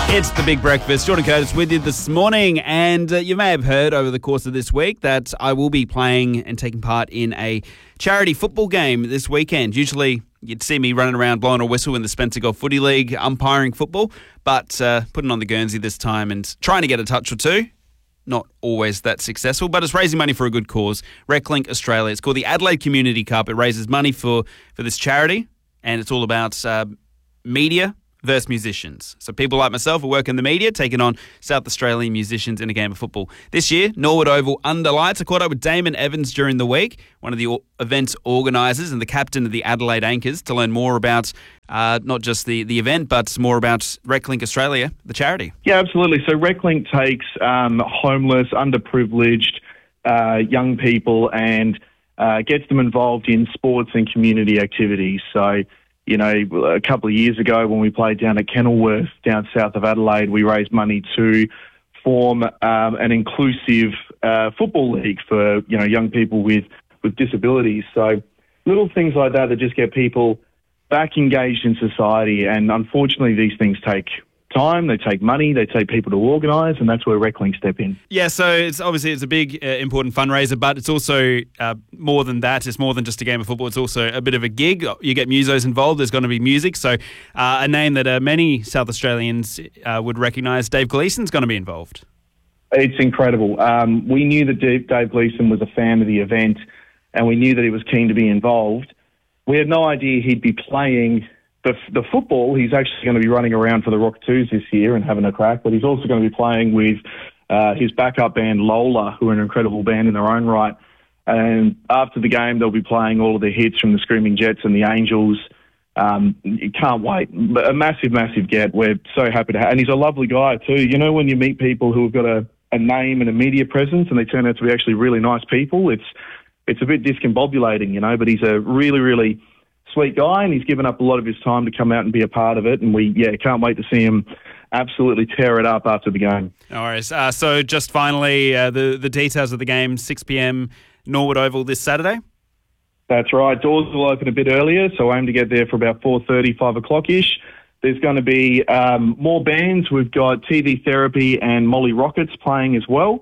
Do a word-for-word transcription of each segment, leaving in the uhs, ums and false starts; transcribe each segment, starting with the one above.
It's The Big Breakfast. Jordan Curtis with you this morning, and uh, you may have heard over the course of this week that I will be playing and taking part in a charity football game this weekend. Usually you'd see me running around blowing a whistle in the Spencer Golf Footy League umpiring football, but uh, putting on the Guernsey this time and trying to get a touch or two. Not always that successful, but it's raising money for a good cause. RecLink Australia. It's called the Adelaide Community Cup. It raises money for, for this charity, and it's all about uh, media versus musicians. So people like myself who work in the media taking on South Australian musicians in a game of football. This year, Norwood Oval under lights. I caught up with Damon Evans during the week, one of the o- event's organisers and the captain of the Adelaide Anchors, to learn more about uh, not just the, the event, but more about RecLink Australia, the charity. Yeah, absolutely. So RecLink takes um, homeless, underprivileged uh, young people and uh, gets them involved in sports and community activities. So You know, a couple of years ago when we played down at Kenilworth, down south of Adelaide, we raised money to form um, an inclusive uh, football league for, you know, young people with, with disabilities. So little things like that that just get people back engaged in society. And unfortunately, these things take time, they take money, they take people to organise, and that's where RecLink step in. Yeah, so it's obviously it's a big, uh, important fundraiser, but it's also uh, more than that. It's more than just a game of football. It's also a bit of a gig. You get musos involved. There's going to be music. So uh, a name that uh, many South Australians uh, would recognise, Dave Gleeson's going to be involved. It's incredible. Um, we knew that Dave, Dave Gleeson was a fan of the event, and we knew that he was keen to be involved. We had no idea he'd be playing The, the football. He's actually going to be running around for the Rockatoos this year and having a crack, but he's also going to be playing with uh, his backup band Lola, who are an incredible band in their own right. And after the game, they'll be playing all of the hits from the Screaming Jets and the Angels. Um, you can't wait. A massive, massive get. We're so happy to have. And he's a lovely guy too. You know, when you meet people who have got a, a name and a media presence and they turn out to be actually really nice people, it's it's a bit discombobulating, you know, but he's a really, really sweet guy, and he's given up a lot of his time to come out and be a part of it. And we, yeah, can't wait to see him absolutely tear it up after the game. No worries. Uh, so just finally, uh, the, the details of the game, six p.m, Norwood Oval this Saturday? That's right. Doors will open a bit earlier, so aim to get there for about four thirty, five o'clock-ish. There's going to be um, more bands. We've got T V Therapy and Molly Rockets playing as well.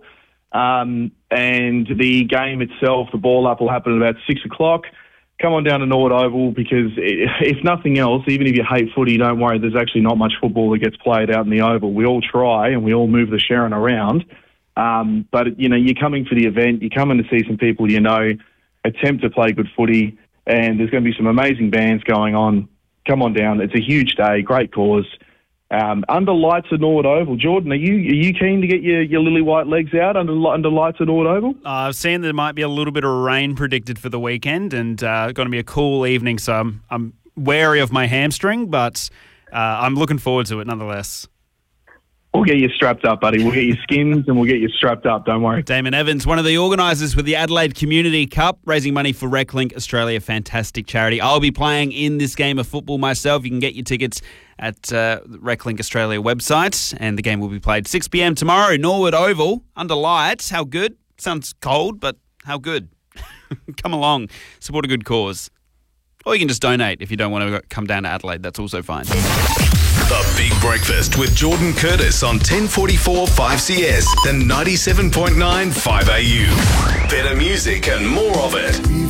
Um, and the game itself, the ball up, will happen at about six o'clock. Come on down to Norwood Oval, because if nothing else, even if you hate footy, don't worry, there's actually not much football that gets played out in the Oval. We all try and we all move the Sharon around. Um, but, you know, you're coming for the event, you're coming to see some people you know, attempt to play good footy, and there's going to be some amazing bands going on. Come on down. It's a huge day, great cause. Um, under lights at Norwood Oval. Jordan, are you are you keen to get your, your lily white legs out under under lights at Norwood Oval? Uh, I've seen there might be a little bit of rain predicted for the weekend, and uh, going to be a cool evening, so I'm, I'm wary of my hamstring, but uh, I'm looking forward to it nonetheless. We'll get you strapped up, buddy. We'll get you skins and we'll get you strapped up. Don't worry. Damon Evans, one of the organisers with the Adelaide Community Cup, raising money for RecLink Australia, fantastic charity. I'll be playing in this game of football myself. You can get your tickets at uh, the RecLink Australia website, and the game will be played six p.m. tomorrow, Norwood Oval, under lights. How good? Sounds cold, but how good? Come along, support a good cause. Or you can just donate if you don't want to come down to Adelaide. That's also fine. The Big Breakfast with Jordan Curtis on ten forty-four five C S and ninety-seven point nine five A U. Better music and more of it.